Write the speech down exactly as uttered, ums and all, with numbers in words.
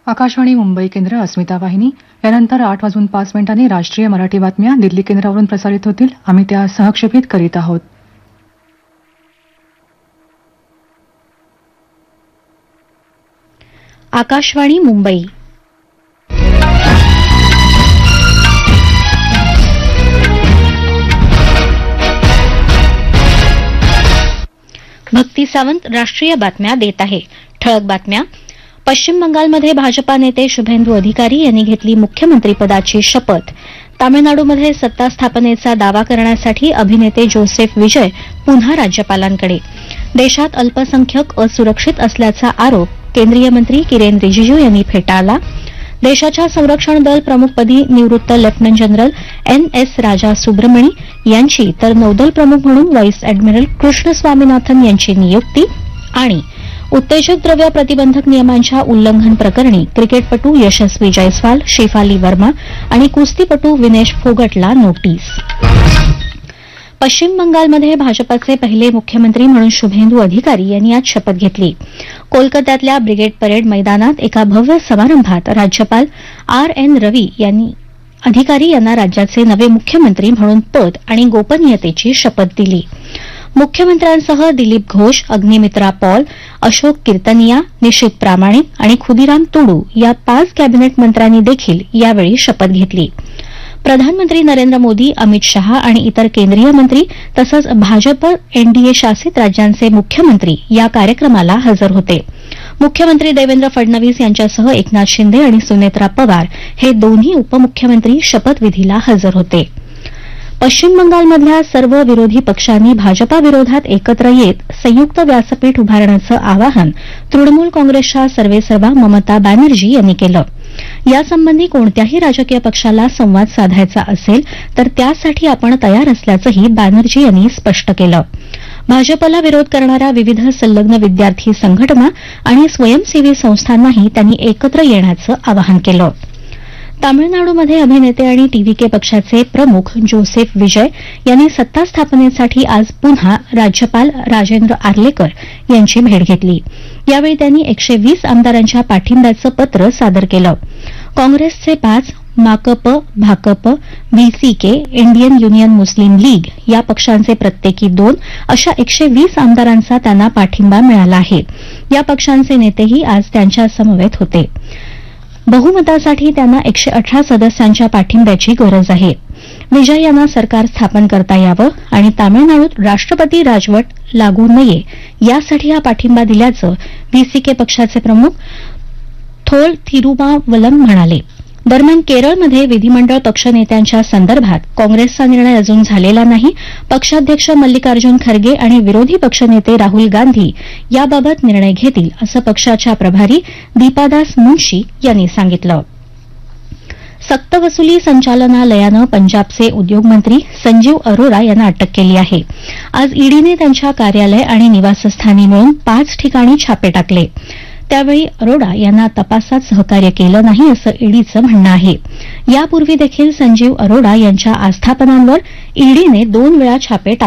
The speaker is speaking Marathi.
आकाशवाणी मुंबई केंद्र, अस्मिता वाहिनी. यानंतर आठ वाजून पाच मिनिटांनी राष्ट्रीय मराठी बातम्या दिल्ली केंद्रावरून प्रसारित होतील. आम्ही त्या सहक्षेपित करीत आहोत. आकाशवाणी मुंबई. भक्ती सावंत राष्ट्रीय बातम्या देत आहे. ठळक बातम्या. पश्चिम बंगालमध्ये भाजपा नेते शुभेंदू अधिकारी यांनी घेतली मुख्यमंत्रीपदाची शपथ. तामिळनाडूमध्ये सत्ता स्थापनेचा दावा करण्यासाठी अभिनेते जोसेफ विजय पुन्हा राज्यपालांकडे. देशात अल्पसंख्याक असुरक्षित असल्याचा आरोप केंद्रीय मंत्री किरेन रिजिजू यांनी फेटाळला. देशाच्या संरक्षण दल प्रमुखपदी निवृत्त लेफ्टनंट जनरल एन एस राजा सुब्रमणी यांची तर नौदल प्रमुख म्हणून व्हाईस अॅडमिरल कृष्ण स्वामीनाथन यांची नियुक्ती. आणि उत्तेजक द्रव्य प्रतिबंधक नियमांच्या उल्लंघन प्रकरणी क्रिकेटपटू यशस्वी जयस्वाल, शेफाली वर्मा आणि कुस्तीपटू विनेश फोगटला नोटीस. पश्चिम बंगालमध्ये भाजपाचे पहिले मुख्यमंत्री म्हणून शुभेंदू अधिकारी यांनी आज शपथ घेतली. कोलकात्यातल्या ब्रिगेड परेड मैदानात एका भव्य समारंभात राज्यपाल आर एन रवी यांनी अधिकारी यांना राज्याचे नवे मुख्यमंत्री म्हणून पद आणि गोपनीयतेची शपथ दिली. मुख्यमंत्र्यांसह दिलीप घोष, अग्निमित्रा पॉल, अशोक कीर्तनिया, निशित प्रामाणिक आणि खुदीराम तुडू या पाच कॅबिनेट मंत्र्यांनी देखील यावेळी शपथ घेतली. प्रधानमंत्री नरेंद्र मोदी, अमित शहा आणि इतर केंद्रीय मंत्री तसंच भाजप एनडीए शासित राज्यांचे मुख्यमंत्री या कार्यक्रमाला हजर होते. मुख्यमंत्री देवेंद्र फडणवीस यांच्यासह एकनाथ शिंदे आणि सुनेत्रा पवार हे दोन्ही उपमुख्यमंत्री शपथविधीला हजर होते. पश्चिम बंगालमधल्या सर्व विरोधी पक्षांनी भाजपा विरोधात एकत्र येत संयुक्त व्यासपीठ उभारण्याचं आवाहन तृणमूल काँग्रेसच्या सर्वेसर्वा ममता बॅनर्जी यांनी केलं. यासंबंधी कोणत्याही राजकीय पक्षाला संवाद साधायचा असेल तर त्यासाठी आपण तयार असल्याचंही बॅनर्जी यांनी स्पष्ट केलं. भाजपला विरोध करणाऱ्या विविध संलग्न विद्यार्थी संघटना आणि स्वयंसेवी संस्थांनाही त्यांनी एकत्र येण्याचं आवाहन केलं. तामिळनाडूमध्ये अभिनेते आणि टीव्हीके पक्षाचे प्रमुख जोसेफ विजय यांनी सत्ता स्थापनेसाठी आज पुन्हा राज्यपाल राजेंद्र आर्लेकर यांची भेट घेतली. यावेळी त्यांनी एकशे वीस आमदारांच्या पाठिंब्याचं पत्र सादर केलं. काँग्रेसचे पाच, माकप, भाकप, व्हीसीके, इंडियन युनियन मुस्लिम लीग या पक्षांचे प्रत्येकी दोन अशा एकशे वीस आमदारांचा त्यांना पाठिंबा मिळाला आहे. या पक्षांचे नेतेही आज त्यांच्या समवेत होते. बहुमतासाठी त्यांना एकशे अठरा सदस्यांच्या पाठिंब्याची गरज आहे. विजय यांना सरकार स्थापन करता यावं आणि तामिळनाडूत राष्ट्रपती राजवट लागू नये यासाठी हा पाठिंबा दिल्याचं व्हीसीके पक्षाचे प्रमुख थोल थिरुमावलम म्हणाले. दरम्यान केरळमध्ये विधिमंडळ पक्षनेत्यांच्या संदर्भात काँग्रेसचा निर्णय अजून झालेला नाही. पक्षाध्यक्ष मल्लिकार्जुन खरगे आणि विरोधी पक्षनेते राहुल गांधी याबाबत निर्णय घेतील असं पक्षाच्या प्रभारी दीपादास मुन्शी यांनी सांगितलं. सक्तवसुली संचालनालयानं पंजाबचे उद्योगमंत्री संजीव अरोरा यांना अटक केली आहे. आज ईडीने त्यांच्या कार्यालय आणि निवासस्थानी मिळून पाच ठिकाणी छापे टाकले. त्यावेळी अरोरा यांना तपासात सहकार्य केलं नाही असं ईडीचं म्हणणं आहे. यापूर्वी देखील संजीव अरोरा यांच्या आस्थापनांवर ईडीने दोन वेळा छापे